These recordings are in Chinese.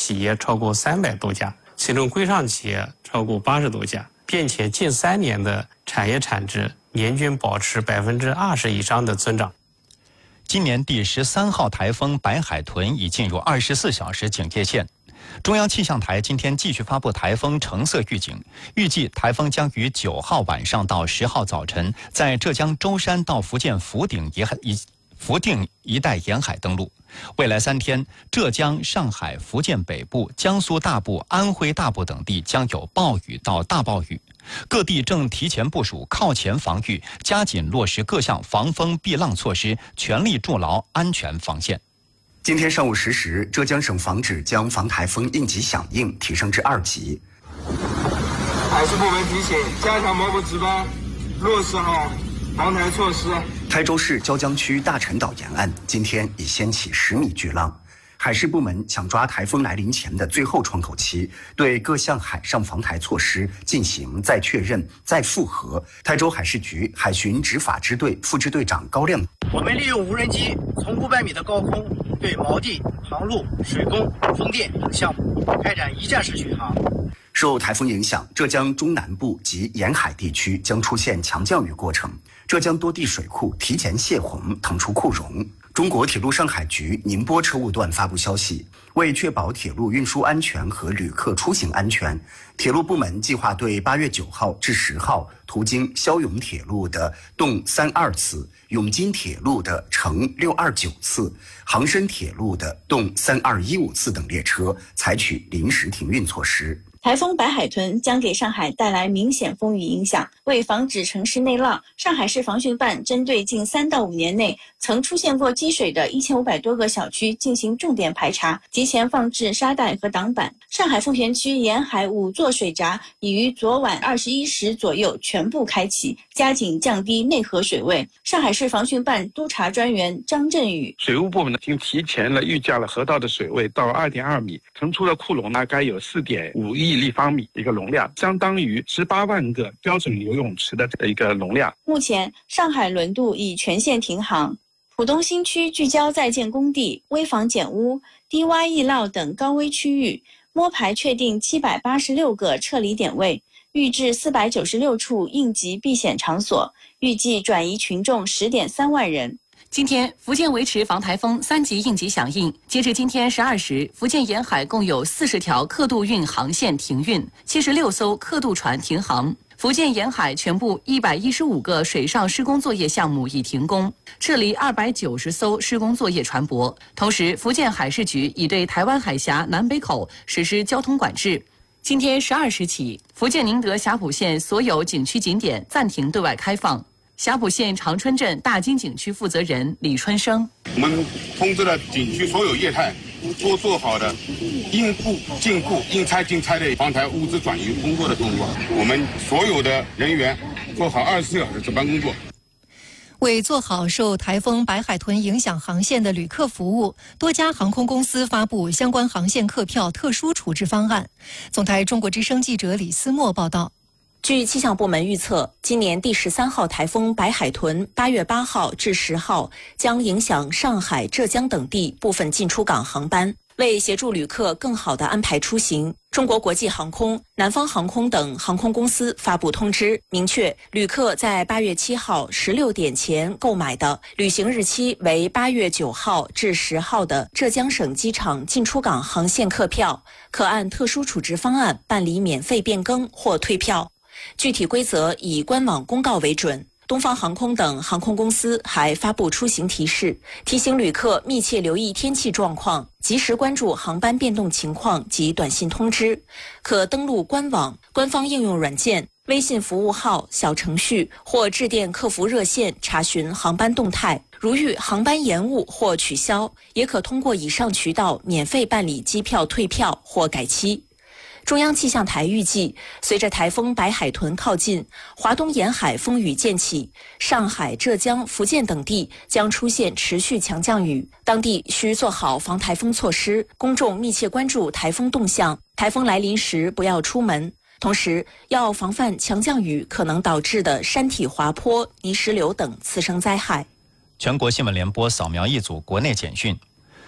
企业超过300多家，其中规上企业超过80多家，并且近3年的产业产值年均保持20%以上的增长。 今年第13号台风白海豚已进入24小时警戒线。中央气象台今天继续发布台风橙色预警，预计台风将于9号晚上到10号早晨在浙江舟山到福建福鼎一带沿海登陆。未来3天，浙江、上海、福建北部、江苏大部、安徽大部等地将有暴雨到大暴雨。各地正提前部署靠前防御，加紧落实各项防风避浪措施，全力筑牢安全防线。 今天上午10时，浙江省防指将防台风应急响应提升至2级。 海事部门提醒，加强某值班，落实好防台措施。 台州市椒江区大陈岛沿岸今天已掀起10米巨浪，海事部门抢抓台风来临前的最后窗口期，对各项海上防台措施进行再确认、再复核。台州海事局海巡执法支队副支队长高亮， 我们利用无人机从500米的高空对锚地、航路、水工、风电等项目开展一站式巡航。 受台风影响，浙江中南部及沿海地区将出现强降雨过程，浙江多地水库提前泄洪，腾出库容。中国铁路上海局宁波车务段发布消息，为确保铁路运输安全和旅客出行安全，铁路部门计划对8月9号至10号途经肖永铁路的动32次、永金铁路的乘629次、杭深铁路的动3215次等列车采取临时停运措施。 台风白海豚将给上海带来明显风雨影响，为防止城市内涝，上海市防汛办针对近3到5年内曾出现过积水的1500多个小区进行重点排查，提前放置沙袋和挡板。上海奉贤区沿海5座水闸已于昨晚21时左右全部开启，加紧降低内河水位。上海市防汛办督察专员张振宇， 水务部门已经提前预价了河道的水位到2.2米，腾出的库容大概有4.5亿立方米一个容量，相当于18万个标准游泳池的一个容量。 目前上海轮渡已全线停航，浦东新区聚焦在建工地、危房减污、低洼易涝等高危区域，摸排确定786个撤离点位，预置496处应急避险场所，预计转移群众10.3万人。 今天，福建维持防台风3级应急响应。截至今天12时，福建沿海共有40条客渡运航线停运，76艘客渡船停航。福建沿海全部115个水上施工作业项目已停工，撤离290艘施工作业船舶。同时，福建海事局已对台湾海峡南北口实施交通管制。今天12时起，福建宁德霞浦县所有景区景点暂停对外开放。霞浦县长春镇大金景区负责人李春生， 我们通知了景区所有业态都做好的应付进库、应拆尽拆的防台物资转移工作的动作，我们所有的人员做好24小时值班工作。 为做好受台风白海豚影响航线的旅客服务，多家航空公司发布相关航线客票特殊处置方案。总台中国之声记者李思墨报道。 据气象部门预测，今年第13号台风白海豚8月8号至10号将影响上海、浙江等地部分进出港航班。为协助旅客更好地安排出行，中国国际航空、南方航空等航空公司发布通知，明确旅客在8月7号16点前购买的旅行日期为8月9号至10号的浙江省机场进出港航线客票，可按特殊处置方案办理免费变更或退票。具体规则以官网公告为准。东方航空等航空公司还发布出行提示，提醒旅客密切留意天气状况，及时关注航班变动情况及短信通知。可登录官网、官方应用软件、微信服务号、小程序或致电客服热线查询航班动态。如遇航班延误或取消，也可通过以上渠道免费办理机票退票或改期。中央气象台预计，随着台风白海豚靠近，华东沿海风雨渐起，上海、浙江、福建等地将出现持续强降雨，当地需做好防台风措施，公众密切关注台风动向，台风来临时不要出门。同时，要防范强降雨可能导致的山体滑坡、泥石流等次生灾害。 全国新闻联播扫描一组国内简讯。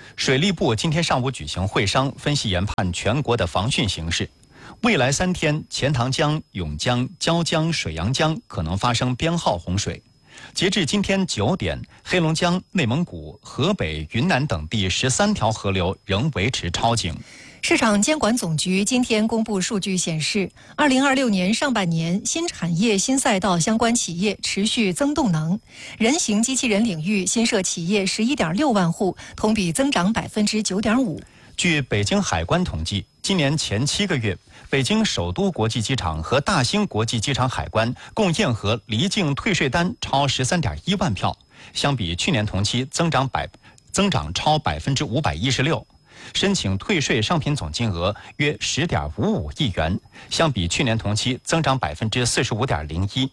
水利部今天上午举行会商，分析研判全国的防汛形势。未来3天，钱塘江、甬江、椒江、水阳江可能发生编号洪水。截至今天9点，黑龙江、内蒙古、河北、云南等地13条河流仍维持超警。 市场监管总局今天公布数据显示，2026年上半年新产业新赛道相关企业持续增动能，人形机器人领域新设企业11.6万户，同比增长9.5%。 据北京海关统计，今年前7个月，北京首都国际机场和大兴国际机场海关共验核离境退税单超13.1万票，相比去年同期增长超516%。申请退税商品总金额约10.55亿元，相比去年同期增长45.01%。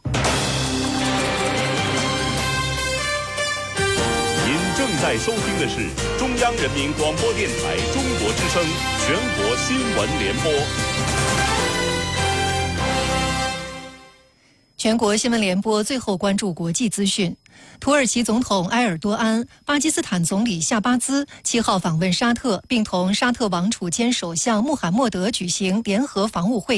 您正在收听的是中央人民广播电台中国之声全国新闻联播。 全国新闻联播最后关注国际资讯。土耳其总统埃尔多安、巴基斯坦总理夏巴兹7号访问沙特，并同沙特王储兼首相穆罕默德举行联合防务会议。